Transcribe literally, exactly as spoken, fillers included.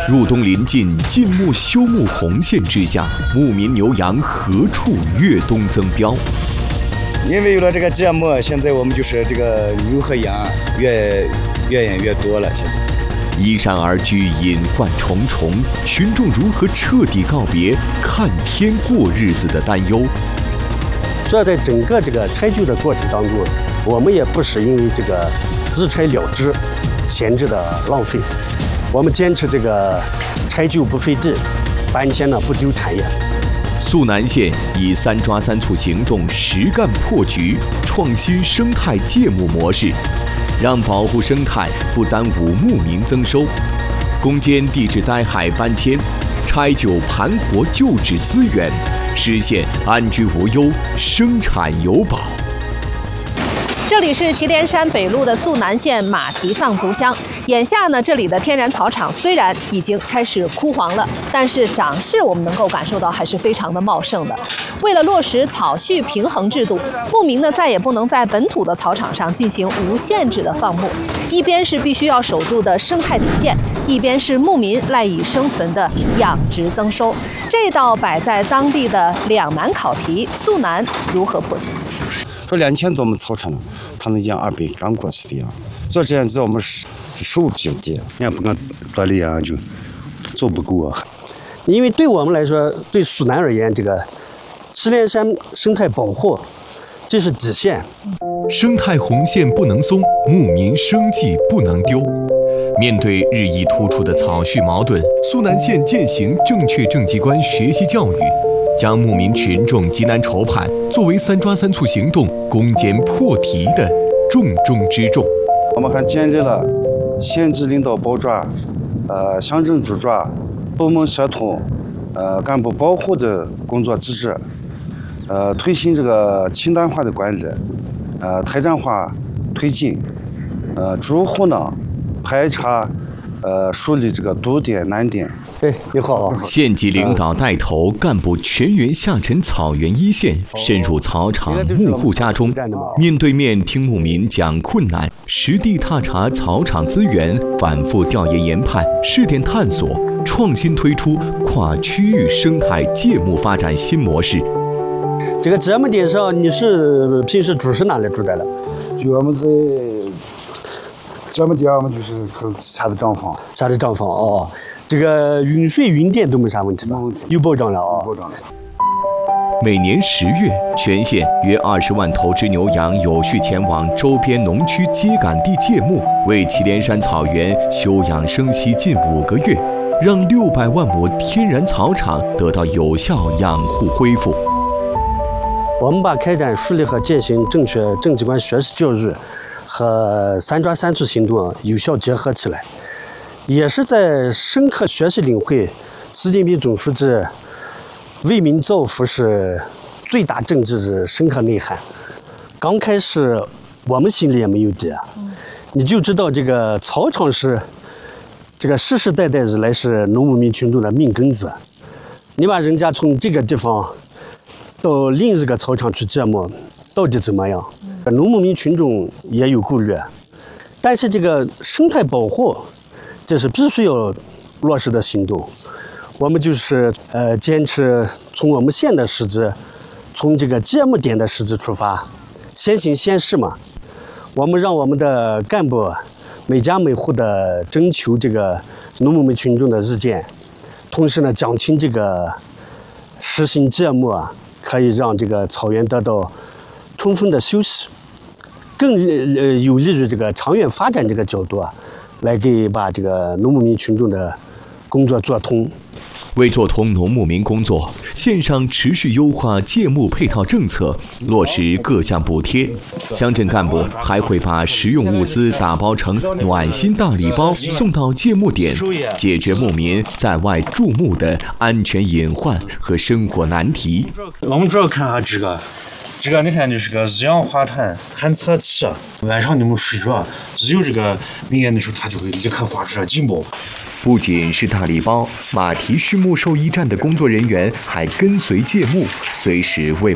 入冬临近，禁牧休牧红线之下，牧民牛羊何处越冬增膘？ 因为有了这个节目，现在我们就是这个牛和羊越越养越多了。现在依山而居，隐患重重，群众如何彻底告别看天过日子的担忧？ 所以在整个这个拆旧的过程当中，我们也不是因为这个日拆了之、闲置的浪费，我们坚持这个拆旧不费地，搬迁呢不丢产业。 肃南县以三抓三促行动实干破局，创新生态芥牧模式，让保护生态不耽误牧民增收，攻坚地质灾害搬迁，拆旧盘活旧址资源，实现安居无忧、生产有保。 这里是祁连山北路的肃南县马蹄藏族乡。眼下呢，这里的天然草场虽然已经开始枯黄了，但是长势我们能够感受到还是非常的茂盛的。为了落实草畜平衡制度，牧民呢再也不能在本土的草场上进行无限制的放牧，一边是必须要守住的生态底线，一边是牧民赖以生存的养殖增收。这道摆在当地的两难考题，肃南如何破解？ 说两千多亩草场呢，他能养二百刚过去的羊，所以这样子我们是收入比较低， 人家不敢锻炼啊，就做不够啊。 因为对我们来说，对肃南而言，这个祁连山生态保护这是底线， 生态红线不能松，牧民生计不能丢。面对日益突出的草畜矛盾，肃南县践行正确政绩观学习教育，将牧民群众急难愁盼作为三抓三促行动攻坚破题的重中之重。 我们还建立了县级领导包抓、呃乡镇主抓、部门协同、呃干部保护的工作机制，呃推行这个清单化的管理，呃台站化推进，呃逐户呢排查。呃，梳理这个堵点难点。 哎，你好。 县级领导带头，干部全员下沉草原一线，深入草场、牧户家中，面对面听牧民讲困难，实地踏查草场资源，反复调研研判，试点探索，创新推出跨区域生态芥牧发展新模式。 这个节目点上，你是平时住是哪里住的了？ 就我们在。这么点我们就是可查的账房， 查的账房哦。这个运水运电都没啥问题吧？有保障了啊、哦， 有保障了。 每年十月，全县约二十万头之牛羊有序前往周边农区秸秆地芥牧，为祁连山草原休养生息近五个月，让六百万亩天然草场得到有效养护恢复。 我们把开展树立和践行正确政绩观学习教育和三抓三促行动有效结合起来，也是在深刻学习领会习近平总书记为民造福是最大政绩的深刻内涵。刚开始我们心里也没有底啊，你就知道这个草场是这个世世代代以来是农牧民群众的命根子，你把人家从这个地方到另一个草场去芥牧，到底怎么样？农牧民群众也有顾虑，但是这个生态保护，这是必须要落实的行动。我们就是呃坚持从我们县的实际，从这个芥牧点的实际出发，先行先试嘛。我们让我们的干部每家每户的征求这个农牧民群众的意见，同时呢讲清这个实行芥牧啊，可以让这个草原得到充分的休息。更呃有利于这个长远发展这个角度啊，来给把这个农牧民群众的工作做通。 为做通农牧民工作，县上持续优化芥牧配套政策，落实各项补贴。乡镇干部还会把食用物资打包成暖心大礼包送到芥牧点，解决牧民在外驻牧的安全隐患和生活难题。 我们主要看下这个。这个你看就是个二氧化碳探测器，晚上你们睡着，一有这个明显的时候，它就会立刻发出警报。 不仅是大礼包，马蹄畜牧兽医站的工作人员还跟随芥牧，随时为